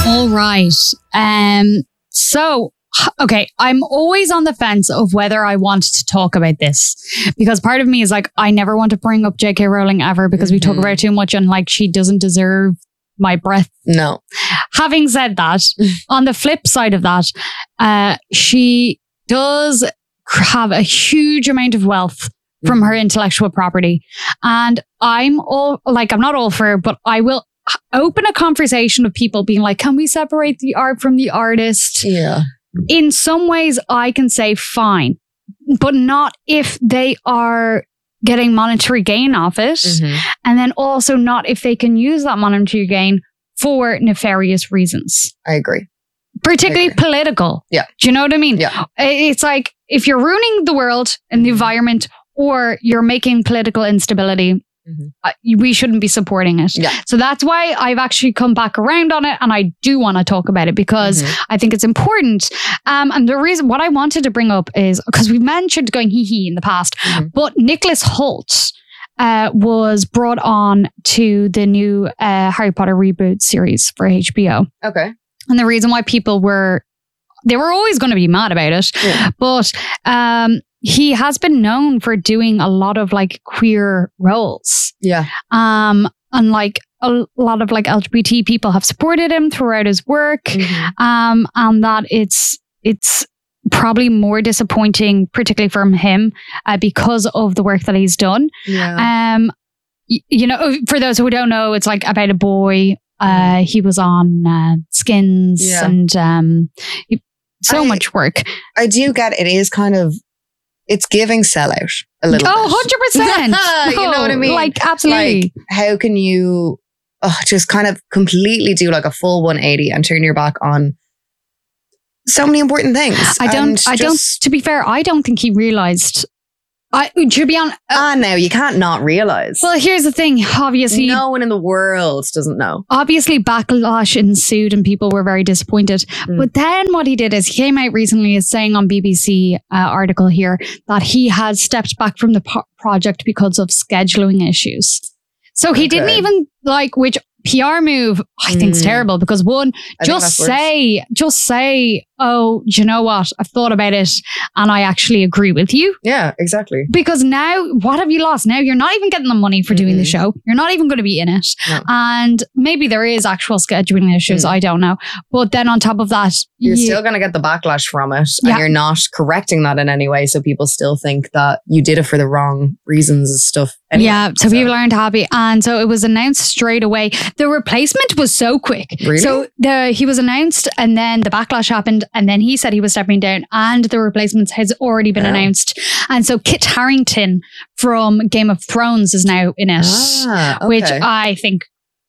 All right. So, okay, I'm always on the fence of whether I want to talk about this because part of me is like, I never want to bring up J.K. Rowling ever because we talk about her too much and like she doesn't deserve my breath. No. Having said that, on the flip side of that, she does have a huge amount of wealth from her intellectual property. And I'm not all for it, but I will open a conversation of people being like, can we separate the art from the artist? Yeah. In some ways, I can say fine, but not if they are getting monetary gain off it. And then also not if they can use that monetary gain for nefarious reasons. I agree. Particularly political. Yeah. Do you know what I mean? Yeah. It's like if you're ruining the world and the environment or you're making political instability, we shouldn't be supporting it. Yeah. So that's why I've actually come back around on it and I do want to talk about it because I think it's important. And the reason what I wanted to bring up is because we mentioned going hee in the past, but Nicholas Hoult was brought on to the new Harry Potter reboot series for HBO. Okay. And the reason why people were always going to be mad about it, but he has been known for doing a lot of like queer roles. Yeah. And like a lot of like LGBT people have supported him throughout his work. And that it's probably more disappointing, particularly from him, because of the work that he's done. Yeah. You know, for those who don't know, it's like about a boy. He was on Skins and much work. I do get it is kind of, it's giving sellout a little bit. 100%. You know what I mean? Like, absolutely. Like, how can you just kind of completely do like a full 180 and turn your back on so many important things? To be fair, I don't think he realised. To be honest. No, you can't not realise. Well, here's the thing. Obviously, no one in the world doesn't know. Obviously, backlash ensued and people were very disappointed. But then what he did is he came out recently as saying on BBC article here that he had stepped back from the project because of scheduling issues. So he didn't even which PR move I think is terrible because one, just say, oh, do you know what? I've thought about it and I actually agree with you. Yeah, exactly. Because now, what have you lost? Now you're not even getting the money for doing the show. You're not even going to be in it. No. And maybe there is actual scheduling issues. I don't know. But then on top of that, you're still going to get the backlash from it and you're not correcting that in any way. So people still think that you did it for the wrong reasons and stuff. Anyway, yeah. So people aren't happy. And so it was announced straight away. The replacement was so quick. Really? So he was announced and then the backlash happened and then he said he was stepping down and the replacement has already been announced. And so Kit Harington from Game of Thrones is now in it, which I think...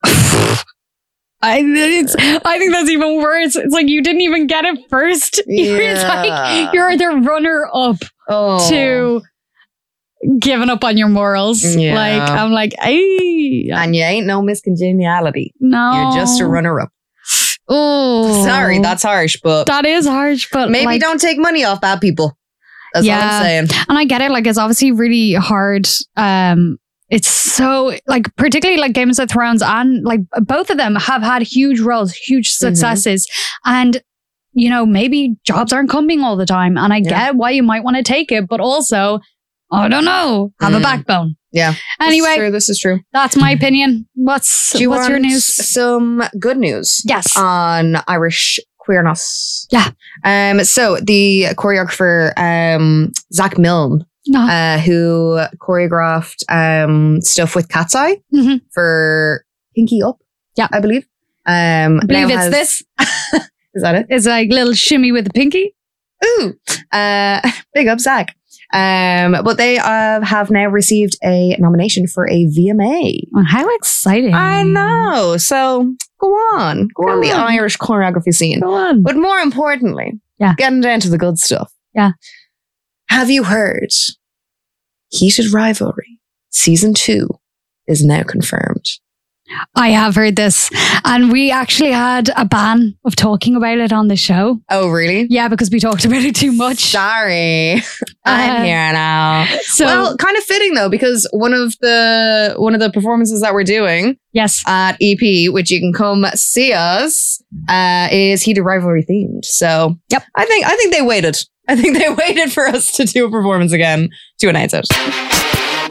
I think that's even worse. It's like you didn't even get it first. Yeah. You're the runner-up to giving up on your morals. Yeah. Like I'm like, hey, and you ain't no Miss Congeniality. No, you're just a runner-up. Oh, sorry, that's harsh, but that is harsh. But maybe don't take money off bad people. That's all I'm saying. And I get it. Like it's obviously really hard. It's so like particularly like Games of Thrones and like both of them have had huge roles, huge successes, and you know maybe jobs aren't coming all the time. And I get why you might want to take it, but also I don't know, have a backbone. Yeah. Anyway, this is true. That's my opinion. What's your news? Some good news. Yes. On Irish queerness. Yeah. So the choreographer Zach Milne, who choreographed stuff with Cat's Eye for Pinky Up. Yeah, I believe. I believe it's this. Is that it? It's like little shimmy with the pinky. Ooh. Big up, Zach. But they have now received a nomination for a VMA. Oh, how exciting. I know. So go on the Irish choreography scene. Go on. But more importantly, getting down to the good stuff. Yeah. Have you heard Heated Rivalry Season 2 is now confirmed? I have heard this. And we actually had a ban of talking about it on the show. Oh, really? Yeah, because we talked about it too much. Sorry. I'm here now. So, Well, kind of fitting though, because one of the performances that we're doing yes. at EP, which you can come see us, is Heated Rivalry themed. So Yep. I think they waited. I think they waited for us to do a performance again to announce it.